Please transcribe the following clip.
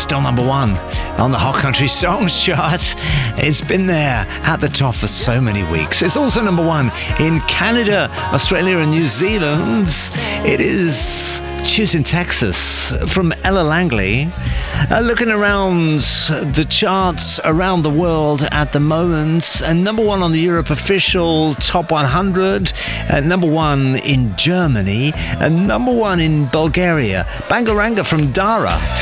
still number one on the Hot Country Songs chart. It's been there at the top for so many weeks. It's also number one in Canada, Australia and New Zealand. It is Choosing Texas from Ella Langley. Looking around the charts around the world at the moment, number one on the Europe Official Top 100, number one in Germany, and number one in Bulgaria. Bangaranga from Dara.